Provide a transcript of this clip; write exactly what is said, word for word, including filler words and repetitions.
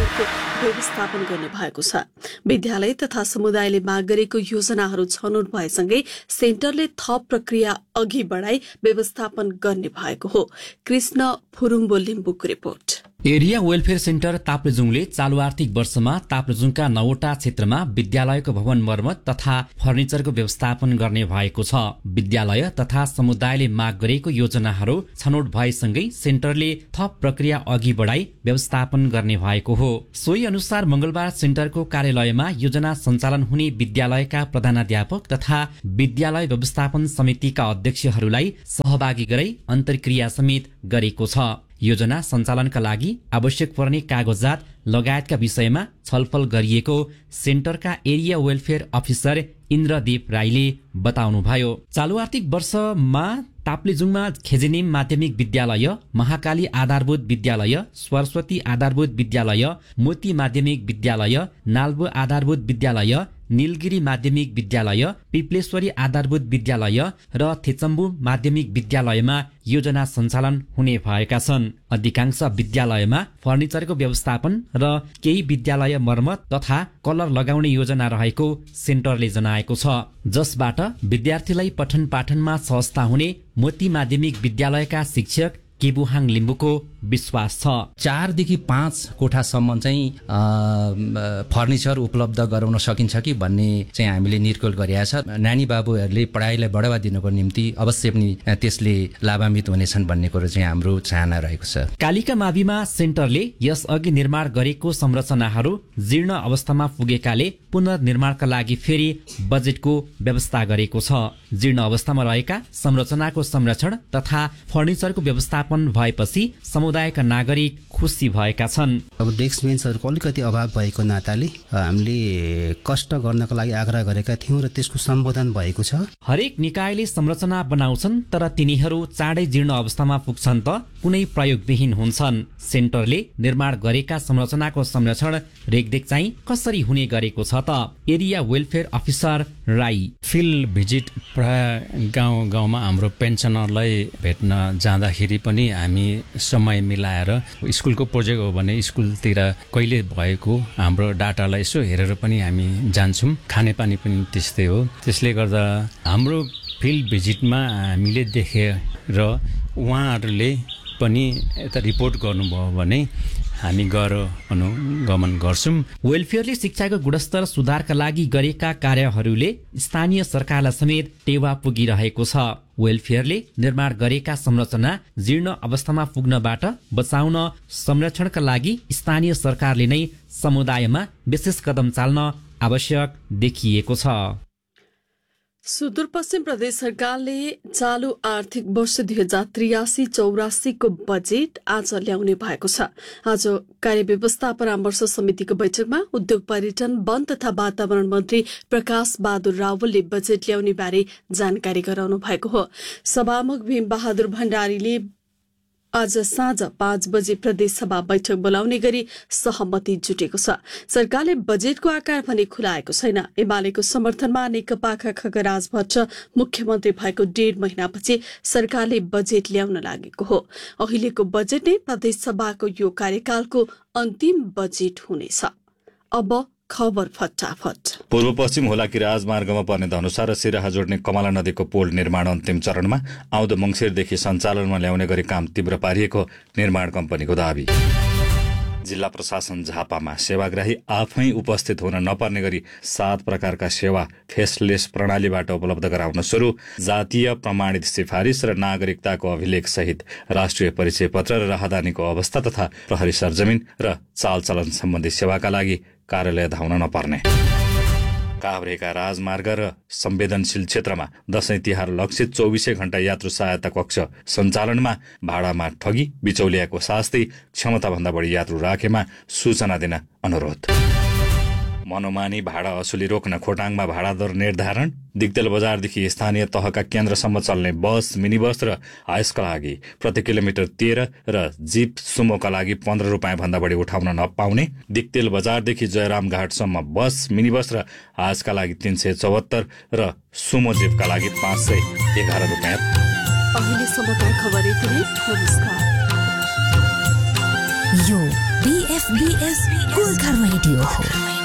सेन्टरको व्यवस्थापन गर्ने भएको छ। विद्यालय तथा समुदायले माग गरेको योजनाहरू छनौट भएसँगै सेन्टरले थप प्रक्रिया अघि बढाई व्यवस्थापन गर्ने भएको हो। Krishna Phurumbo लिम्बुको report. Area welfare centre ताप्लेजुङले चालू आर्थिक वर्षमा ताप्लेजुङका नौवटा क्षेत्रमा विद्यालयको भवन मर्मत तथा फर्निचरको व्यवस्थापन गर्ने भएको छ। विद्यालय तथा समुदायले माग गरेको योजनाहरू छनौट भएसँगै सेन्टरले थप प्रक्रिया अघि बढाई व्यवस्थापन गर्ने भएको हो। सोही अनुसार मंगलबार सेन्टरको कार्यालयमा योजना सञ्चालन हुने विद्यालयका प्रधानाध्यापक तथा विद्यालय व्यवस्थापन समितिका अध्यक्षहरूलाई सहभागी गराई अन्तर्क्रिया समेत गरेको छ। योजना सञ्चालनका लागि आवश्यक पर्ने कागजात लगायतका विषयमा छलफल गरिएको सेन्टरका एरिया वेलफेयर अफिसर इन्द्रदीप राईले बताउनुभयो। चालू आर्थिक वर्षमा ताप्लेजुङमा खेजेनिम माध्यमिक विद्यालय, महाकाली आधारभूत विद्यालय, सरस्वती आधारभूत विद्यालय, मोती माध्यमिक विद्यालय, नाल्बो आधारभूत विद्यालय, नीलगिरी माध्यमिक विद्यालय, पिप्लेश्वरी आधारभूत विद्यालय र थेचम्बु माध्यमिक विद्यालयमा योजना सञ्चालन हुने भएका छन्। अधिकांश विद्यालयमा फर्निचरको व्यवस्थापन र केही विद्यालय मर्मत तथा कलर लगाउने योजना रहेको सेन्टरले जनाएको छ, जसबाट विद्यार्थीलाई पठन पाठनमा सहजता हुने मोती माध्यमिक विद्यालयका शिक्षक केबुहाङ लिम्बुको विश्वास छ। चारदेखि पाँच कोठासम्म चाहिँ फर्निचर उपलब्ध गराउन सकिन्छ कि भन्ने चाहिँ हामीले निर्कुल गरेका छ। नानी बाबुहरूले पढाइलाई बढावा दिनको निम्ति अवश्य पनि त्यसले लाभान्वित हुनेछन् भन्ने कुरो चाहिँ हाम्रो चाहना रहेको छ। कालिका माविमा सेन्टरले यसअघि निर्माण गरेको संरचनाहरू जीर्ण अवस्थामा पुगेकाले पुनर्निर्माणका लागि फेरि बजेटको व्यवस्था गरेको छ। जीर्ण अवस्थामा रहेका संरचनाको संरक्षण तथा फर्निचरको व्यवस्थापन भएपछि समुदायका नागरिक खुसी भएका छन्। अब डेस्क बेन्चहरूको अलिकति अभाव भएको नाताले हामीले कष्ट गर्नको लागि आग्रह गरेका थियौँ र त्यसको सम्बोधन भएको छ। हरेक निकायले संरचना बनाउँछन् तर तिनीहरू चाँडै जीर्ण अवस्थामा पुग्छन् त कुनै प्रयोगविहीन हुन्छन्। सेन्टरले निर्माण गरेका संरचनाको संरक्षण रेखदेख चाहिँ कसरी हुने गरेको छ त area welfare officer Rai. Field visit प्राय गाउँ गाउँमा हाम्रो पेन्सनरलाई भेट्न जाँदाखेरि पनि हामी समय मिलाएर स्कुलको प्रोजेक्ट हो भने स्कुलतिर कहिले भएको हाम्रो डाटालाई यसो हेरेर पनि हामी जान्छौँ। खानेपानी पनि त्यस्तै हो। त्यसले गर्दा हाम्रो फिल्ड भिजिटमा हामीले देखेर उहाँहरूले पनि यता रिपोर्ट गर्नुभयो भने हामी गएर अनुगमन गर्छौँ। वेलफेयरले शिक्षाको गुणस्तर सुधारका लागि गरेका कार्यहरूले स्थानीय सरकारलाई समेत टेवा पुगिरहेको छ। वेलफेयरले निर्माण गरेका संरचना जीर्ण अवस्थामा पुग्नबाट बचाउन संरक्षणका लागि स्थानीय सरकारले नै समुदायमा विशेष कदम चाल्न आवश्यक देखिएको छ। सुदूरपश्चिम प्रदेश सरकारले चालू आर्थिक वर्ष दुई हजार त्रियासी चौरासीको बजेट आज ल्याउने भएको छ। आज कार्य व्यवस्था परामर्श समितिको बैठकमा उद्योग पर्यटन वन तथा वातावरण मन्त्री प्रकाश बहादुर रावलले बजेट ल्याउने बारे जानकारी गराउनु भएको हो। सभामुख भीम बहादुर भण्डारीले आज साँझ पाँच बजे प्रदेश सभा बैठक बोलाउने गरी सहमति जुटेको छ। सरकारले बजेटको आकार भने खुलाएको छैन। एमालेको समर्थनमा नेकपाका खगराज भट्ट मुख्यमन्त्री भएको डेढ महिनापछि सरकारले बजेट ल्याउन लागेको हो। अहिलेको बजेट नै प्रदेश सभाको यो कार्यकालको अन्तिम बजेट हुनेछ। अब खबर फटाफट। पूर्व पश्चिम हुलाकी राजमार्गमा पर्ने धनुषा र सिराहा जोड्ने कमला नदीको पुल निर्माण अन्तिम चरणमा आउँदो मङ्सिरदेखि सञ्चालनमा ल्याउने गरी काम तीव्र पारिएको निर्माण कम्पनीको दावी। जिल्ला प्रशासन झापामा सेवाग्राही आफै उपस्थित हुन नपर्ने गरी सात प्रकारका सेवा फेसलेस प्रणालीबाट उपलब्ध गराउन सुरु। जातीय प्रमाणित सिफारिस र नागरिकताको अभिलेख सहित राष्ट्रिय परिचय पत्र र राहदानीको अवस्था तथा प्रहरी सरजमिन र चालचलन सम्बन्धी सेवाका लागि कार्यालय धाउन नपर्ने। काभ्रेका राजमार्ग र संवेदनशील क्षेत्रमा दशैं तिहार लक्षित चौबिसै घण्टा यात्रु सहायता कक्ष सञ्चालनमा भाडामा ठगी, बिचौलियाको शास्ति, क्षमताभन्दा बढी यात्रु राखेमा सूचना दिन अनुरोध। मनोमानी भाडा असुली रोक्न खोटाङमा भाडा दर निर्धारण। दिगदेल बजारदेखि स्थानीय तहका केन्द्रसम्म चल्ने बस, मिनी बस र हाइसका लागि प्रति किलोमिटर तेह्र र जीप सुमोका लागि पन्ध्र रुपियाँ भन्दा बढी उठाउन नपाउने। दिगदेल बजारदेखि जयराम घाटसम्म बस, मिनी बस र हाइसका लागि तीन सय चौहत्तर र सुमो जीपका लागि पाँच सय एघार रुपियाँ। अहिलेसम्मका खबर यति नै। नमस्कार। यो एफबीएस गोर्खा रेडियो हो।